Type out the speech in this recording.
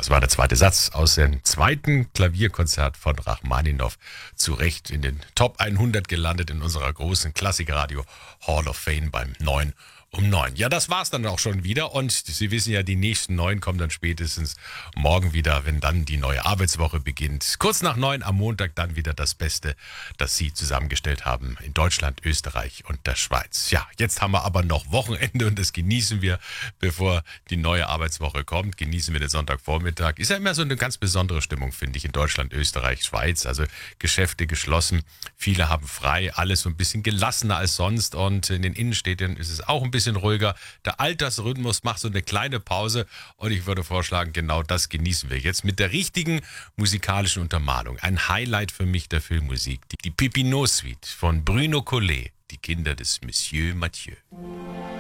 Das war der zweite Satz aus dem zweiten Klavierkonzert von Rachmaninow. Zu Recht in den Top 100 gelandet in unserer großen Klassikradio Hall of Fame beim 9 um 9. Ja, das war's dann auch schon wieder und Sie wissen ja, die nächsten 9 kommen dann spätestens morgen wieder, wenn dann die neue Arbeitswoche beginnt. Kurz nach 9 am Montag dann wieder das Beste, das Sie zusammengestellt haben in Deutschland, Österreich und der Schweiz. Ja, jetzt haben wir aber noch Wochenende und das genießen wir, bevor die neue Arbeitswoche kommt. Genießen wir den Sonntagvormittag. Ist ja immer so eine ganz besondere Stimmung, finde ich, in Deutschland, Österreich, Schweiz. Also Geschäfte geschlossen, viele haben frei, alles so ein bisschen gelassener als sonst und in den Innenstädten ist es auch ein bisschen ruhiger. Der Altersrhythmus macht so eine kleine Pause und ich würde vorschlagen, genau das genießen wir jetzt mit der richtigen musikalischen Untermalung. Ein Highlight für mich der Filmmusik, die Pépinot-Suite von Bruno Collet, die Kinder des Monsieur Mathieu.